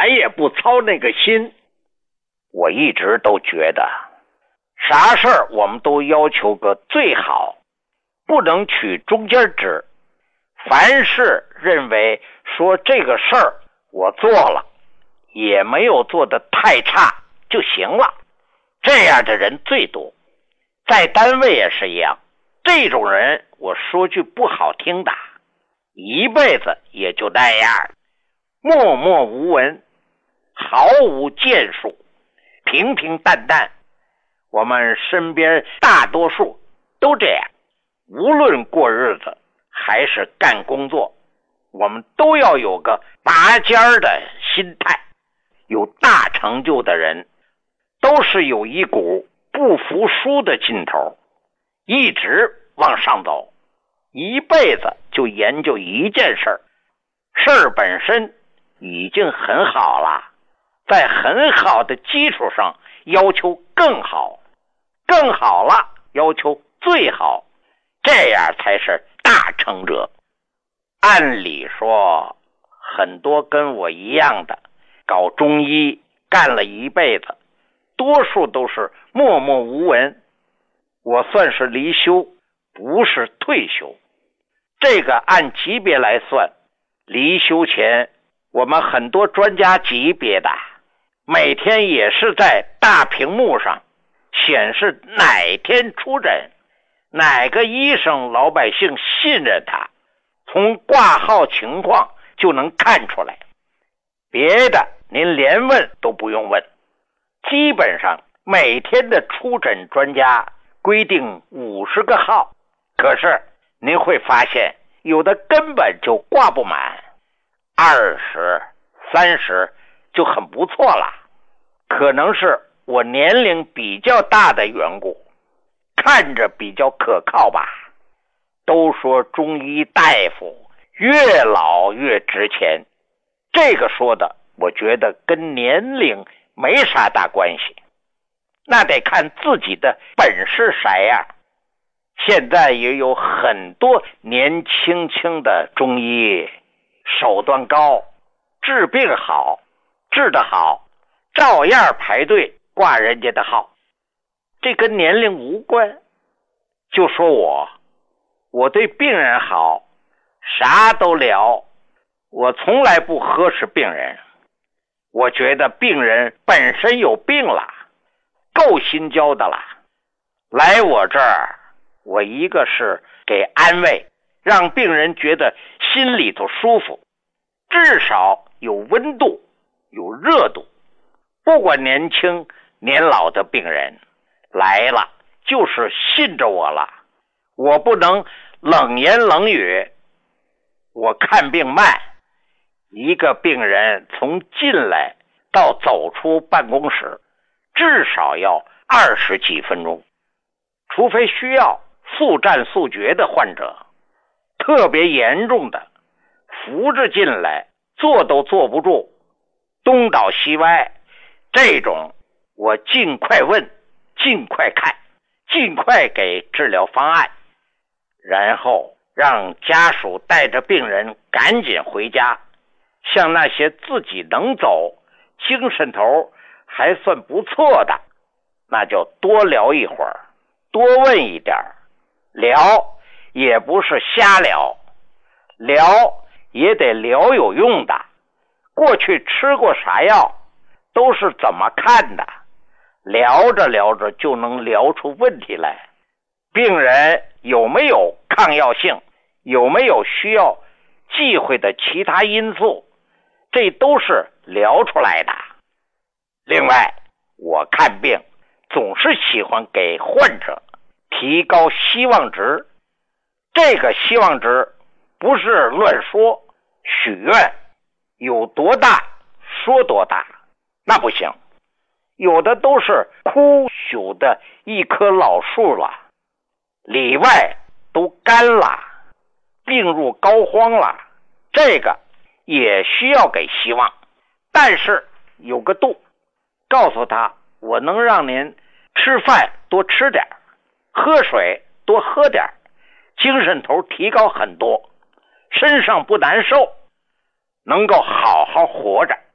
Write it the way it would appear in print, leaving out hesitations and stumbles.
咱也不操那个心。我一直都觉得啥事儿我们都要求个最好，不能取中间值。凡是认为说这个事儿我做了也没有做得太差就行了，这样的人最多。在单位也是一样，这种人我说句不好听的，一辈子也就那样，默默无闻，毫无建树，平平淡淡。我们身边大多数都这样，无论过日子还是干工作，我们都要有个拔尖的心态。有大成就的人都是有一股不服输的劲头，一直往上走，一辈子就研究一件事儿，事儿本身已经很好了，在很好的基础上要求更好，更好了要求最好，这样才是大成者。按理说很多跟我一样的搞中医干了一辈子，多数都是默默无闻。我算是离休，不是退休。这个按级别来算，离休前我们很多专家级别的每天也是在大屏幕上显示哪天出诊，哪个医生老百姓信任他，从挂号情况就能看出来。别的您连问都不用问，基本上每天的出诊专家规定50个号，可是您会发现有的根本就挂不满，20、30就很不错了。可能是我年龄比较大的缘故，看着比较可靠吧。都说中医大夫越老越值钱，这个说的我觉得跟年龄没啥大关系，那得看自己的本事啥样。现在也有很多年轻轻的中医，手段高，治病好，治得好，照样排队挂人家的号，这跟年龄无关。就说我对病人好，啥都聊，我从来不呵斥病人。我觉得病人本身有病了，够心焦的了，来我这儿，我一个是给安慰，让病人觉得心里头舒服，至少有温度，有热度。不管年轻年老的病人来了，就是信着我了，我不能冷言冷语。我看病慢，一个病人从进来到走出办公室至少要20几分钟，除非需要速战速决的患者，特别严重的扶着进来坐都坐不住，东倒西歪，这种我尽快问，尽快看，尽快给治疗方案，然后让家属带着病人赶紧回家。像那些自己能走，精神头还算不错的，那就多聊一会儿，多问一点，聊也不是瞎聊，聊也得聊有用的。过去吃过啥药都是怎么看的，聊着聊着就能聊出问题来。病人有没有抗药性，有没有需要忌讳的其他因素，这都是聊出来的。另外，我看病总是喜欢给患者提高希望值，这个希望值不是乱说许愿，有多大说多大，那不行。有的都是枯朽的一棵老树了，里外都干了，病入膏肓了，这个也需要给希望，但是有个度。告诉他，我能让您吃饭多吃点，喝水多喝点，精神头提高很多，身上不难受，能够好好活着。